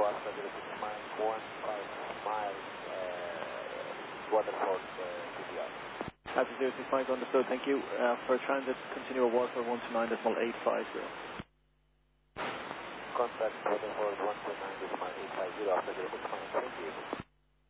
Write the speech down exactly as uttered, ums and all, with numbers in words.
Oscar zero six nine one five miles, uh, Waterford, uh, P D R. Alpha zero six five, understood, thank you. Uh, for transit, continue at Waterford one two nine decimal eight five zero. Contact Waterford one two nine decimal eight five zero, Oscar zero six nine, thank you.